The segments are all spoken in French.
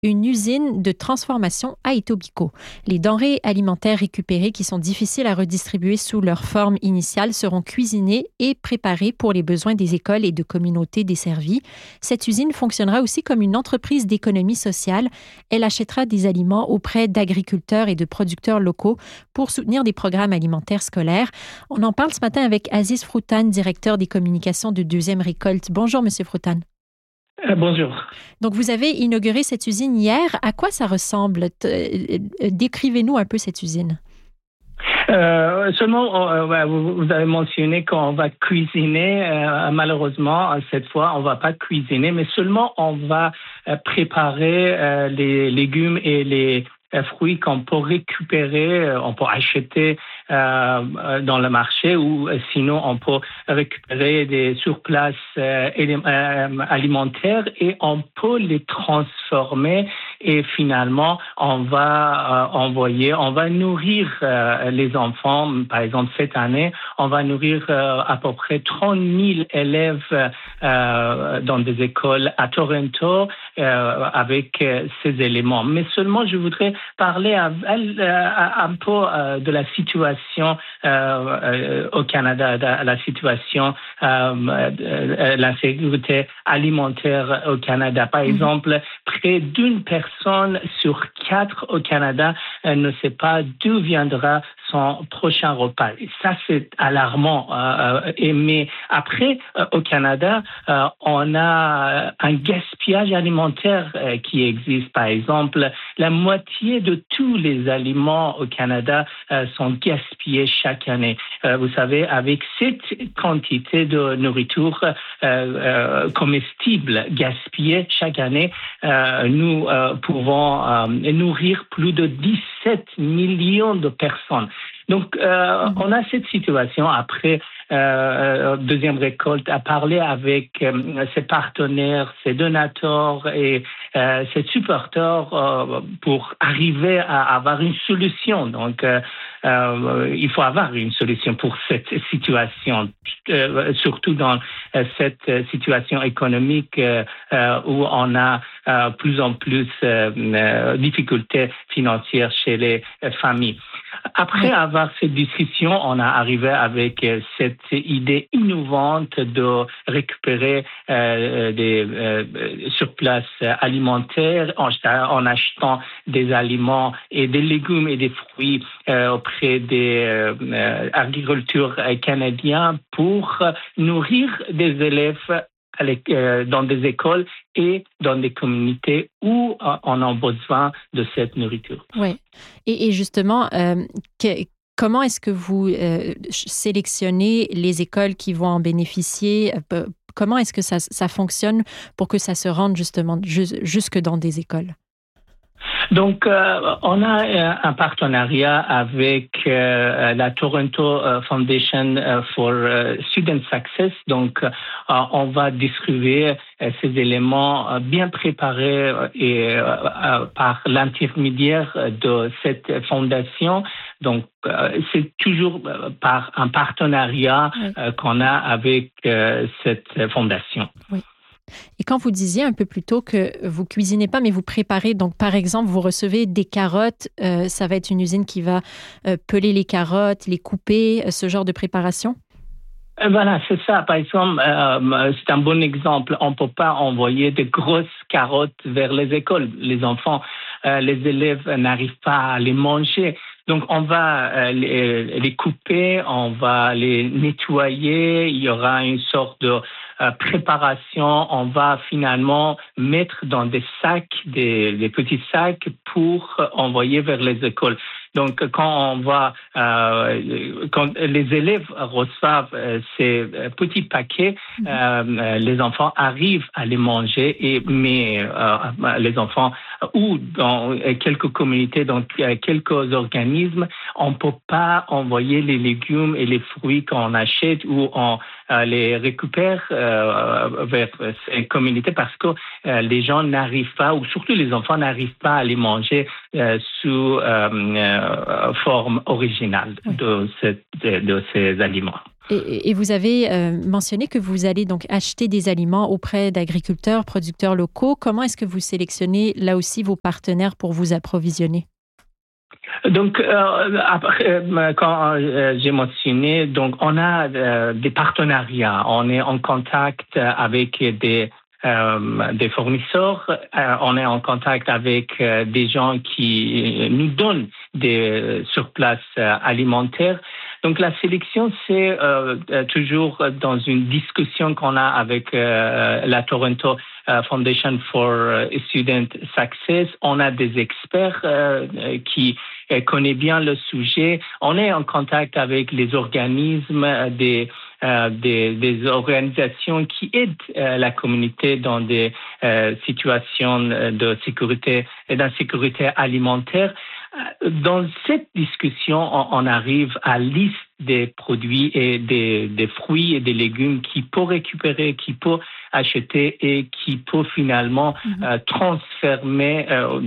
une usine de transformation à Etobicoke. Les denrées alimentaires récupérées qui sont difficiles à redistribuer sous leur forme initiale seront cuisinées et préparées pour les besoins des écoles et de communautés desservies. Cette usine fonctionnera aussi comme une entreprise d'économie sociale. Elle achètera des aliments auprès d'agriculteurs et de producteurs locaux pour soutenir des programmes alimentaires scolaires. On en parle ce matin avec Aziz Froutan, directeur des communications de Deuxième Récolte. Bonjour, Monsieur Froutan. Bonjour. Donc, vous avez inauguré cette usine hier. À quoi ça ressemble? Décrivez-nous un peu cette usine. Seulement, vous avez mentionné qu'on va cuisiner. Malheureusement, cette fois, on va pas cuisiner, mais seulement on va préparer les légumes et les fruits qu'on peut récupérer, on peut acheter dans le marché ou sinon on peut récupérer des surplaces alimentaires et on peut les transformer et finalement on va nourrir les enfants. Par exemple, cette année, on va nourrir à peu près 30 000 élèves dans des écoles à Toronto avec ces éléments. Mais seulement, je voudrais parler un peu de la situation au Canada, de la situation de l'insécurité alimentaire au Canada. Par exemple, près d'une personne sur 4 au Canada ne sait pas d'où viendra son prochain repas. Et ça, c'est alarmant. Mais après, au Canada, on a un gaspillage alimentaire qui existe. Par exemple, la moitié de tous les aliments au Canada sont gaspillés chaque année. Vous savez, avec cette quantité de nourriture comestible gaspillée chaque année, nous pouvons nourrir plus de 17 millions de personnes. Donc, on a cette situation après Deuxième Récolte à parler avec ses partenaires, ses donateurs et ses supporters pour arriver à avoir une solution. Donc, il faut avoir une solution pour cette situation, surtout dans cette situation économique où on a plus en plus difficultés financières chez les familles. Après avoir cette discussion, on a arrivé avec cette idée innovante de récupérer des surplaces alimentaires en achetant des aliments et des légumes et des fruits auprès des agriculteurs canadiens pour nourrir des élèves dans des écoles et dans des communautés où on a besoin de cette nourriture. Oui. Et justement, comment est-ce que vous sélectionnez les écoles qui vont en bénéficier? Comment est-ce que ça fonctionne pour que ça se rende justement jusque dans des écoles? Donc, on a un partenariat avec la Toronto Foundation for Student Success. Donc, on va distribuer ces éléments bien préparés et par l'intermédiaire de cette fondation. Donc, c'est toujours par un partenariat qu'on a avec cette fondation. Oui. Et quand vous disiez un peu plus tôt que vous cuisinez pas, mais vous préparez, donc par exemple, vous recevez des carottes, ça va être une usine qui va peler les carottes, les couper, ce genre de préparation? Voilà, c'est ça. Par exemple, c'est un bon exemple. On ne peut pas envoyer de grosses carottes vers les écoles. Les enfants, les élèves n'arrivent pas à les manger. Donc, on va les couper, on va les nettoyer. Il y aura une sorte de préparation. On va finalement mettre dans des sacs, des petits sacs pour envoyer vers les écoles. Donc, quand les élèves reçoivent ces petits paquets, les enfants arrivent à les manger. Mais les enfants, ou dans quelques communautés, dans quelques organismes, on ne peut pas envoyer les légumes et les fruits qu'on achète ou on les récupère vers ces communautés parce que les gens n'arrivent pas, ou surtout les enfants n'arrivent pas à les manger sous forme originale de ces aliments. Et vous avez mentionné que vous allez donc acheter des aliments auprès d'agriculteurs, producteurs locaux. Comment est-ce que vous sélectionnez là aussi vos partenaires pour vous approvisionner? Donc, après, quand j'ai mentionné, donc on a des partenariats, on est en contact avec des fournisseurs, on est en contact avec des gens qui nous donnent des surplaces alimentaires. Donc la sélection, c'est toujours dans une discussion qu'on a avec la Toronto Foundation for Student Success. On a des experts qui connaissent bien le sujet. On est en contact avec les organismes, des organisations qui aident la communauté dans des situations de sécurité et d'insécurité alimentaire. Dans cette discussion, on arrive à la liste des produits et des fruits et des légumes qui peut récupérer, qui peut acheter et qui peut finalement transformer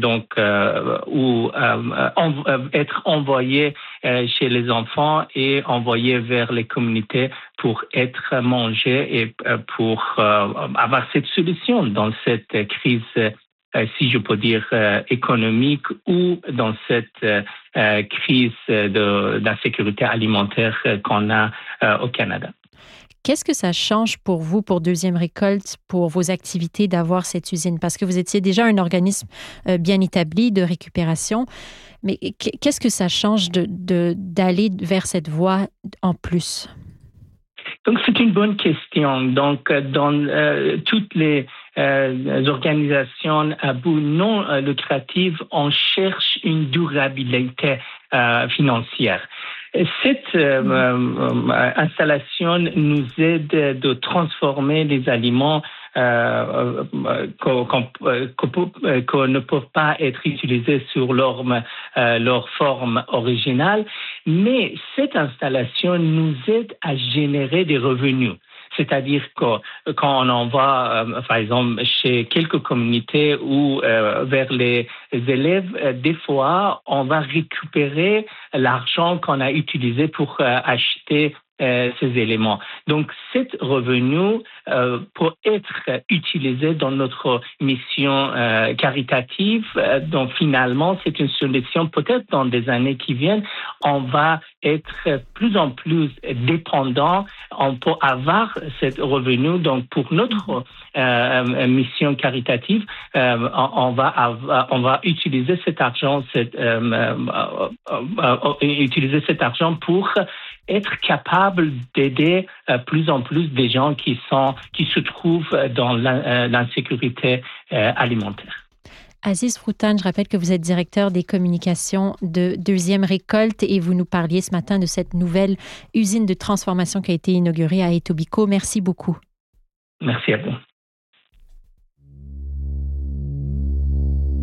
ou être envoyé chez les enfants et envoyé vers les communautés pour être mangé et pour avoir cette solution dans cette crise, si je peux dire, économique ou dans cette crise d'insécurité alimentaire qu'on a au Canada. Qu'est-ce que ça change pour vous, pour Deuxième Récolte, pour vos activités d'avoir cette usine? Parce que vous étiez déjà un organisme bien établi de récupération, mais qu'est-ce que ça change d'aller vers cette voie en plus? Donc, c'est une bonne question. Donc, dans toutes les organisations à but non lucratif, on cherche une durabilité financière. Cette installation nous aide de transformer les aliments qu'on ne peut pas être utilisés sur leur forme originale, mais cette installation nous aide à générer des revenus. C'est-à-dire que quand on en va, par exemple, chez quelques communautés ou vers les élèves, des fois, on va récupérer l'argent qu'on a utilisé pour acheter ces éléments. Donc, cet revenu peut être utilisé dans notre mission caritative. Donc, finalement, c'est une solution. Peut-être dans des années qui viennent, on va être plus en plus dépendant. On peut avoir ce revenu. Donc, pour notre mission caritative, on va utiliser cet argent, pour être capable d'aider plus en plus des gens qui se trouvent dans l'insécurité alimentaire. Aziz Froutan, je rappelle que vous êtes directeur des communications de Deuxième Récolte et vous nous parliez ce matin de cette nouvelle usine de transformation qui a été inaugurée à Etobicoke. Merci beaucoup. Merci à vous.